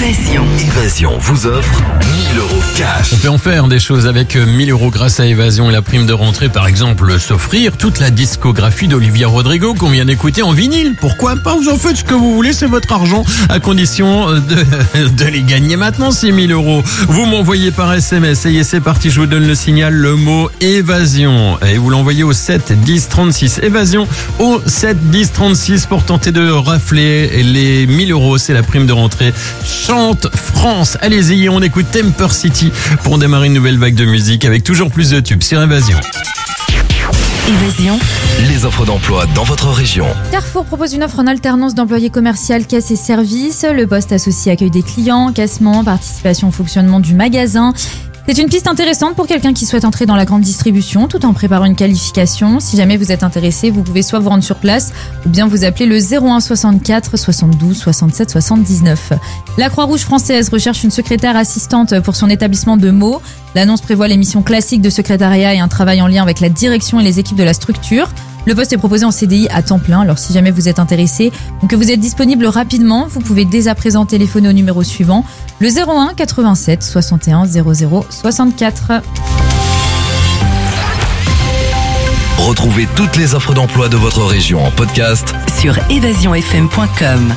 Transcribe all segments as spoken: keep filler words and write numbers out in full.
Évasion. Évasion vous offre mille euros cash. On peut en faire des choses avec mille euros grâce à Évasion et la prime de rentrée. Par exemple, s'offrir toute la discographie d'Olivia Rodrigo qu'on vient d'écouter en vinyle. Pourquoi pas? Vous en faites ce que vous voulez, c'est votre argent. À condition de, de les gagner maintenant, ces mille euros. Vous m'envoyez par S M S. Et c'est parti, je vous donne le signal, le mot Évasion. Et vous l'envoyez au sept dix trente-six. Évasion au sept dix trente-six pour tenter de rafler les mille euros. C'est la prime de rentrée. Chante France. Allez-y, on écoute Temper City pour démarrer une nouvelle vague de musique avec toujours plus de tubes sur Évasion. Évasion. Les offres d'emploi dans votre région. Carrefour propose une offre en alternance d'employé commercial, caisse et services. Le poste associé accueil des clients, cassement, participation au fonctionnement du magasin. C'est une piste intéressante pour quelqu'un qui souhaite entrer dans la grande distribution tout en préparant une qualification. Si jamais vous êtes intéressé, vous pouvez soit vous rendre sur place ou bien vous appeler le zéro un soixante-quatre soixante-douze soixante-sept soixante-dix-neuf. La Croix-Rouge française recherche une secrétaire assistante pour son établissement de Meaux. L'annonce prévoit les missions classiques de secrétariat et un travail en lien avec la direction et les équipes de la structure. Le poste est proposé en C D I à temps plein, alors si jamais vous êtes intéressé ou que vous êtes disponible rapidement, vous pouvez dès à présent téléphoner au numéro suivant, le zéro un quatre-vingt-sept soixante et un zéro zéro soixante-quatre. Retrouvez toutes les offres d'emploi de votre région en podcast Sur évasion f m point com.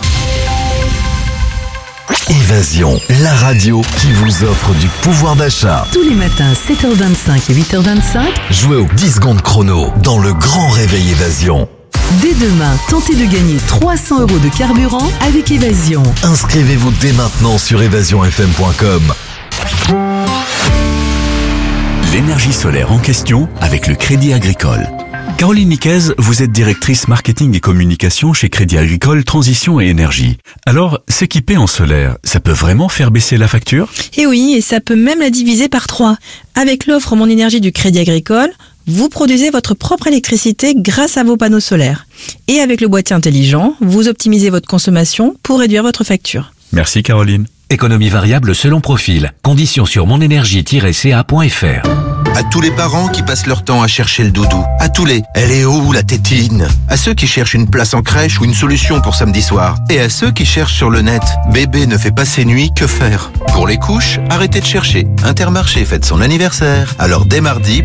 Évasion, la radio qui vous offre du pouvoir d'achat. Tous les matins, sept heures vingt-cinq et huit heures vingt-cinq. Jouez au dix secondes chrono dans le grand réveil Évasion. Dès demain, tentez de gagner trois cents euros de carburant avec Évasion. Inscrivez-vous dès maintenant sur évasion f m point com. L'énergie solaire en question avec le Crédit Agricole. Caroline Niquez, vous êtes directrice marketing et communication chez Crédit Agricole Transition et Énergie. Alors, s'équiper en solaire, ça peut vraiment faire baisser la facture? Et oui, et ça peut même la diviser par trois. Avec l'offre Mon Énergie du Crédit Agricole, vous produisez votre propre électricité grâce à vos panneaux solaires. Et avec le boîtier intelligent, vous optimisez votre consommation pour réduire votre facture. Merci Caroline. Économie variable selon profil. Conditions sur monénergie tiret c a point f r. À tous les parents qui passent leur temps à chercher le doudou. À tous les « elle est où la tétine ?» À ceux qui cherchent une place en crèche ou une solution pour samedi soir. Et à ceux qui cherchent sur le net « bébé ne fait pas ses nuits, que faire ?» Pour les couches, arrêtez de chercher. Intermarché fête son anniversaire. Alors dès mardi,